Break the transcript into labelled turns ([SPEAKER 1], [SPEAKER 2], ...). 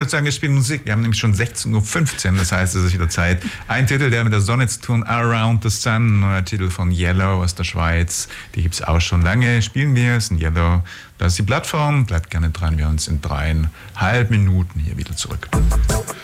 [SPEAKER 1] würde sagen, wir spielen Musik. Wir haben nämlich schon 16:15 Uhr, das heißt, es ist wieder Zeit. Ein Titel, der mit der Sonne zu tun, Around the Sun, ein neuer Titel von Yellow aus der Schweiz. Die gibt es auch schon lange. Spielen wir es in Yellow. Das ist die Plattform. Bleibt gerne dran. Wir hören uns in 3,5 Minuten hier wieder zurück.